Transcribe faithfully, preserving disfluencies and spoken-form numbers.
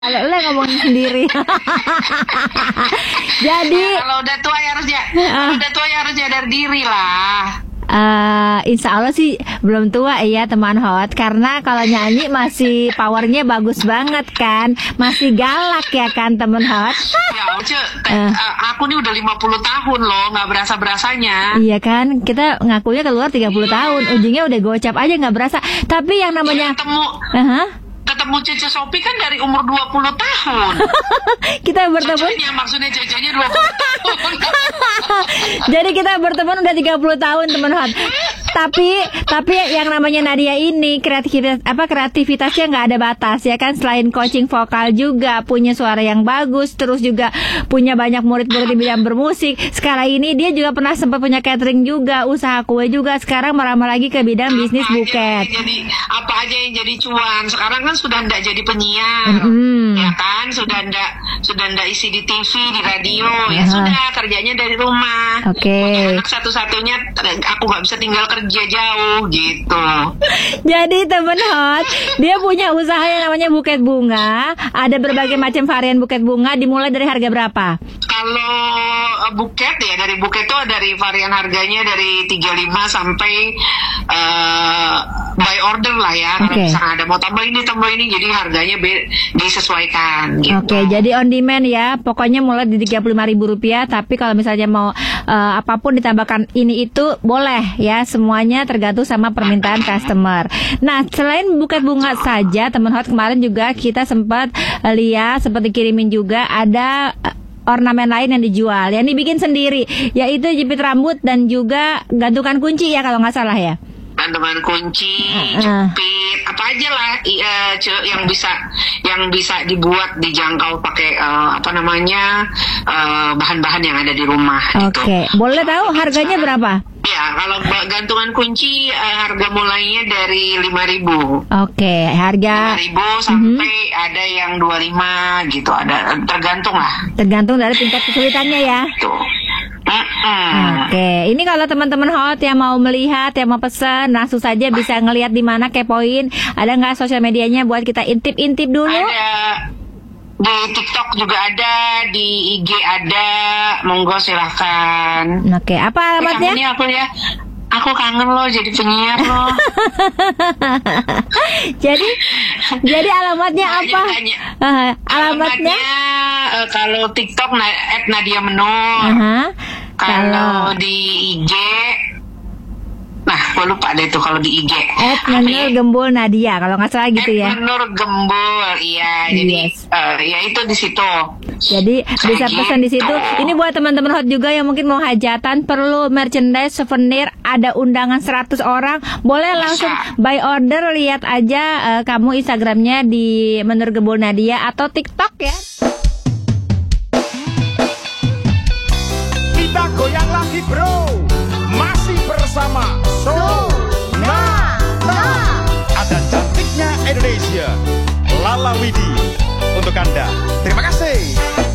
Kalau lo ngomongin sendiri. Jadi ya, kalau udah tua ya harus ya, uh, udah tua ya harus sadar diri lah. Uh, insya Allah sih belum tua ya teman hot. Karena kalau nyanyi masih powernya bagus banget kan. Masih galak ya kan teman hot. Ya Uce, uh. aku nih udah lima puluh tahun loh, gak berasa-berasanya. Iya kan, kita ngakunya keluar tiga puluh tahun. Ujungnya udah gocap aja gak berasa. Tapi yang namanya ketemu uh-huh. ketemu Cece Sophie kan dari umur dua puluh tahun. Kita bertemu Cecenya, maksudnya Cecenya dua puluh tahun. Jadi kita berteman udah tiga puluh tahun teman hot. Tapi tapi yang namanya Nadia ini kreativitas apa kreativitasnya nggak ada batas ya kan. Selain coaching vokal juga punya suara yang bagus, terus juga punya banyak murid-murid di bidang bermusik. Sekarang ini dia juga pernah sempat punya catering juga, usaha kue juga. Sekarang merambah lagi ke bidang bisnis buket. Jadi apa aja yang jadi cuan. Sekarang kan sudah ndak jadi penyiar, mm-hmm. ya kan, sudah ndak sudah ndak isi di T V, di radio, uh-huh. ya sudah kerjanya dari rumah. Oke. Okay. Anak satu-satunya aku nggak bisa tinggal kerja jauh gitu. Jadi temen hot, dia punya usaha yang namanya buket bunga. Ada berbagai macam varian buket bunga. Dimulai dari harga berapa? Kalau buket ya dari buket itu dari varian harganya dari tiga puluh lima sampai uh, by order lah ya. Okay. Kalau misalnya ada mau tambah ini tambah ini, jadi harganya be- disesuaikan gitu. Oke, okay, jadi on demand ya. Pokoknya mulai di tiga puluh lima ribu rupiah. Tapi kalau misalnya mau uh, apapun ditambahkan ini itu boleh ya. Semuanya tergantung sama permintaan customer. Nah, selain buket bunga saja, teman hot, kemarin juga kita sempat lihat, sempat dikirimin juga ada ornamen lain yang dijual, yang dibikin sendiri, yaitu jepit rambut dan juga gantungan kunci ya kalau nggak salah ya. Gantungan kunci, jepit, apa aja lah uh, yang bisa yang bisa dibuat dijangkau pakai uh, apa namanya uh, bahan-bahan yang ada di rumah. Oke, okay. Gitu. Boleh tahu harganya berapa? Ya, kalau gantungan kunci uh, harga mulainya dari lima ribu. Oke, okay, harga lima ribu sampai mm-hmm. ada yang dua puluh lima gitu, ada tergantung lah. Tergantung dari tingkat kesulitannya ya. Tuh. Uh-uh. Oke, okay. Ini kalau teman-teman hot yang mau melihat, yang mau pesen, langsung saja bisa ngelihat di mana, kepoin. Ada nggak sosial medianya buat kita intip-intip dulu? Ada. Di TikTok juga ada, di I G ada, monggo silahkan. Oke, okay. Apa alamatnya? Ini aku ya, aku kangen loh jadi penyiar loh. jadi, jadi alamatnya nah, apa? Uh, alamatnya? Alamatnya uh, kalau TikTok at Nadia Menor. Uh-huh. Kalau di I G, nah, gue lupa deh tuh kalau di I G. At Menur Gembul Nadia, kalau nggak salah gitu ya. At Menur Gembul, iya. Jadi, yes. uh, ya itu di situ. Jadi so, bisa pesan gitu. Di situ. Ini buat teman-teman hot juga yang mungkin mau hajatan, perlu merchandise, souvenir, ada undangan seratus orang, boleh bisa. Langsung by order. Lihat aja uh, kamu Instagramnya di Menur Gembul Nadia atau TikTok ya. Kita goyang lagi bro, masih bersama So Na Na. Ada cantiknya Indonesia, Lala Widi untuk Anda.